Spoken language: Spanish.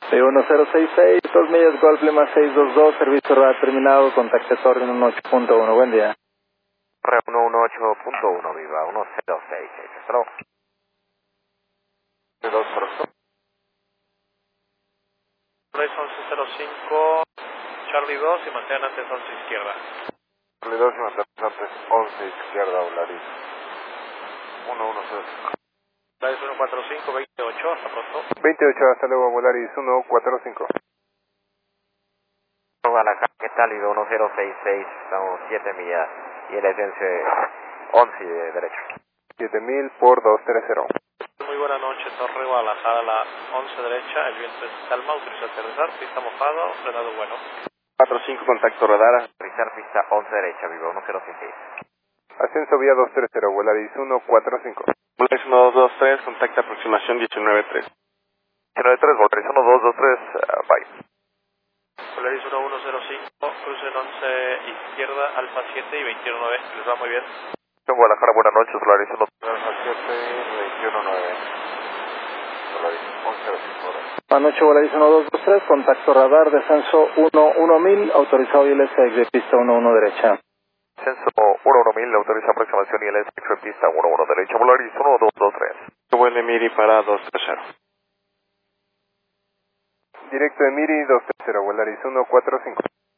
1066, 2 millas Golf Lima 622, servicio radar terminado, contacte Torre 18.1, buen día. Torre 118.1, viva, 1066, hello. 2 pronto. 1105, Charlie 2 y mantengan antes 11 izquierda. Charlie 2 y mantengan antes 11 izquierda, Volaris. 110. Volaris 145, 28, hasta pronto. 28, hasta luego, Volaris 145. Guadalajara, ¿qué tal? Ido 1066, estamos 7 millas y el S 11 de derecho. 7000 por 230. Muy buena noche, Torre Guadalajara, la 11 derecha, el viento es calma, autoriza aterrizar, pista mojado, frenado bueno. 45, contacto radar, aterrizar pista 11 derecha, vivo 1066. Ascenso vía 230, Volaris 145. Volaris 1223, contacto aproximación 193. 193, Volaris 1223, bye. Volaris 1105, cruce en 11 izquierda, Alfa 7 y 219, les va muy bien. Guadalajara, buenas noches, Volaris 1. Alfa 7, 219. Volaris 1105. Buenas noches, Volaris 1223, contacto radar, descenso 1000, autorizado ILS de pista 11 derecha. Descenso 11000, autoriza aproximación ILS de pista 11 derecha, Volaris 1223. Vuelo Miri para 230. Directo de Miri 230, Volaris 145.